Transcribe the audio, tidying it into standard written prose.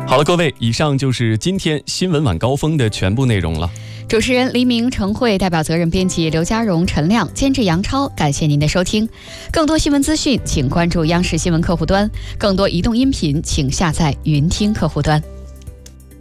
好了，各位，以上就是今天新闻晚高峰的全部内容了。 主持人黎明、程慧，代表责任编辑刘家荣、陈亮，监制杨超，感谢您的收听。更多新闻资讯，请关注央视新闻客户端；更多移动音频，请下载云听客户端。